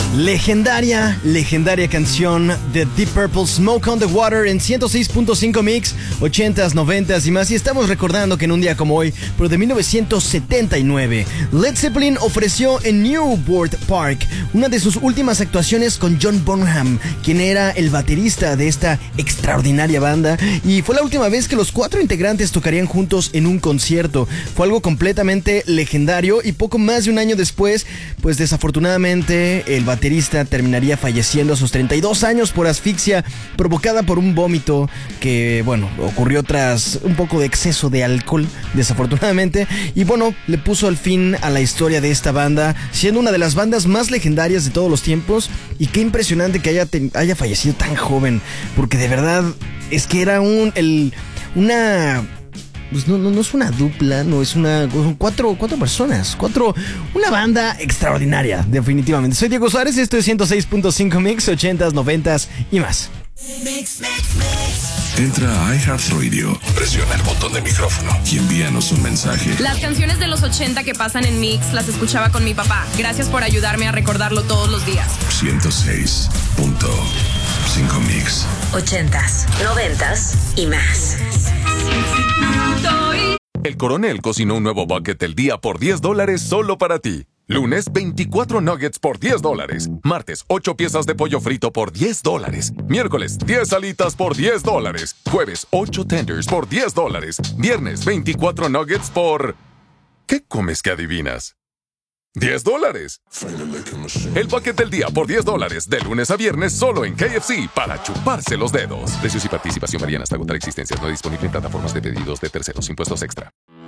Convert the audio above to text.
Legendaria canción de Deep Purple, Smoke on the Water, en 106.5 Mix, 80s, 90s y más. Y estamos recordando que en un día como hoy, pero de 1979, Led Zeppelin ofreció en Newport Park una de sus últimas actuaciones con John Bonham, quien era el baterista de esta extraordinaria banda, y fue la última vez que los cuatro integrantes tocarían juntos en un concierto. Fue algo completamente legendario, y poco más de un año después, pues desafortunadamente el baterista terminaría falleciendo a sus 32 años por asfixia provocada por un vómito que, bueno, ocurrió tras un poco de exceso de alcohol, desafortunadamente, y bueno, le puso al fin a la historia de esta banda, siendo una de las bandas más legendarias de todos los tiempos. Y qué impresionante que haya fallecido tan joven, porque de verdad es que era una... Pues no es una dupla, no es son cuatro personas, una banda extraordinaria, definitivamente. Soy Diego Suárez, esto es 106.5 Mix, 80s, 90s y más. Entra a iHeartRadio, presiona el botón de micrófono y envíanos un mensaje. Las canciones de los 80 que pasan en Mix las escuchaba con mi papá. Gracias por ayudarme a recordarlo todos los días. 106.5 Mix. 80s, 90s y más. El Coronel cocinó un nuevo bucket del día por $10 solo para ti. Lunes, 24 nuggets por $10. Martes, 8 piezas de pollo frito por $10. Miércoles, 10 alitas por $10. Jueves, 8 tenders por $10. Viernes, 24 nuggets por... ¿Qué comes que adivinas? $10. El bucket del día por $10, de lunes a viernes solo en KFC, para chuparse los dedos. Precios y participación varían hasta agotar existencias. No disponible en plataformas de pedidos de terceros. Impuestos extra.